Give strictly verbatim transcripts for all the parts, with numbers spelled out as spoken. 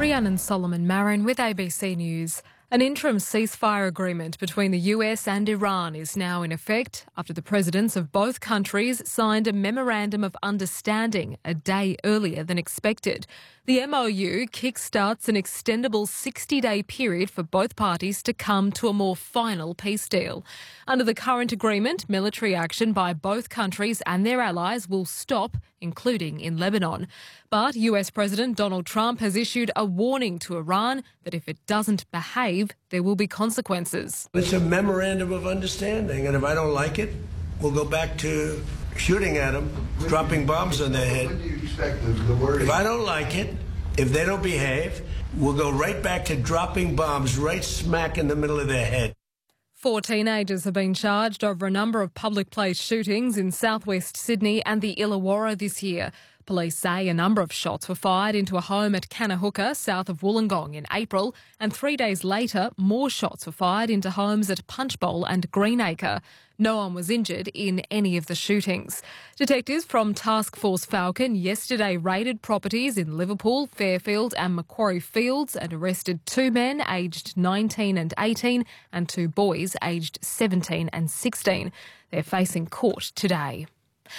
Rhiannon Solomon Marin with A B C News. An interim ceasefire agreement between the U S and Iran is now in effect after the presidents of both countries signed a memorandum of understanding a day earlier than expected. The M O U kickstarts an extendable sixty-day period for both parties to come to a more final peace deal. Under the current agreement, military action by both countries and their allies will stop, including in Lebanon. But U S President Donald Trump has issued a warning to Iran that if it doesn't behave, there will be consequences. It's a memorandum of understanding, and if I don't like it, we'll go back to shooting at them, when dropping you, bombs on their head. When do you expect the, the wording? If I don't like it, if they don't behave, we'll go right back to dropping bombs right smack in the middle of their head. Four teenagers have been charged over a number of public place shootings in southwest Sydney and the Illawarra this year. Police say a number of shots were fired into a home at Kanahooka, south of Wollongong, in April, and three days later, more shots were fired into homes at Punchbowl and Greenacre. No one was injured in any of the shootings. Detectives from Task Force Falcon yesterday raided properties in Liverpool, Fairfield and Macquarie Fields and arrested two men aged nineteen and eighteen and two boys aged seventeen and sixteen. They're facing court today.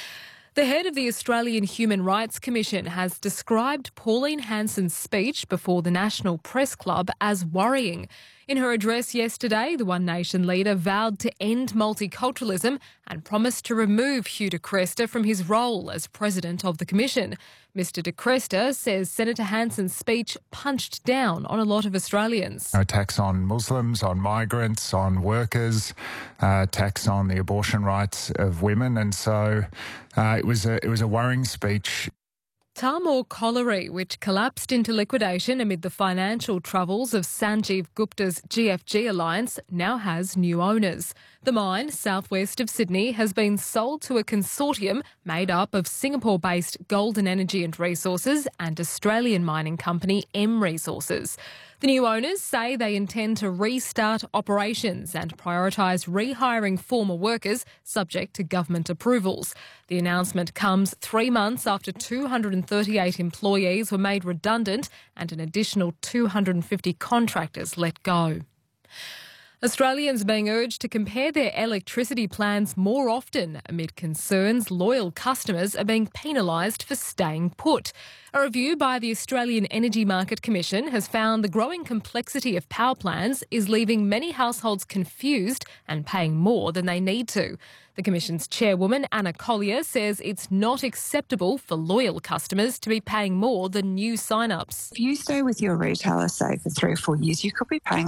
The head of the Australian Human Rights Commission has described Pauline Hanson's speech before the National Press Club as worrying. In her address yesterday, the One Nation leader vowed to end multiculturalism and promised to remove Hugh de Cresta from his role as president of the Commission. Mister de Cresta says Senator Hanson's speech punched down on a lot of Australians. Attacks on Muslims, on migrants, on workers, uh, attacks on the abortion rights of women, and so uh, it was a, it was a worrying speech. Tahmoor Colliery, which collapsed into liquidation amid the financial troubles of Sanjeev Gupta's G F G Alliance, now has new owners. The mine, southwest of Sydney, has been sold to a consortium made up of Singapore-based Golden Energy and Resources and Australian mining company M Resources. The new owners say they intend to restart operations and prioritise rehiring former workers subject to government approvals. The announcement comes three months after two hundred thirty-eight employees were made redundant and an additional two hundred fifty contractors let go. Australians being urged to compare their electricity plans more often amid concerns loyal customers are being penalised for staying put. A review by the Australian Energy Market Commission has found the growing complexity of power plans is leaving many households confused and paying more than they need to. The Commission's chairwoman, Anna Collier, says it's not acceptable for loyal customers to be paying more than new sign-ups. If you stay with your retailer, say, for three or four years, you could be paying